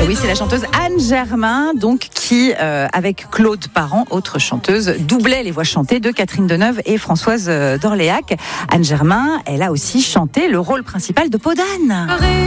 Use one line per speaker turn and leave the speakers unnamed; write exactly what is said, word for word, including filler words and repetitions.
oui, c'est la chanteuse Anne Germain, donc qui, euh, avec Claude Parent, autre chanteuse, doublait les voix chantées de Catherine Deneuve et Françoise d'Orléac. Anne Germain, elle a aussi chanté le rôle principal de Peau d'âne.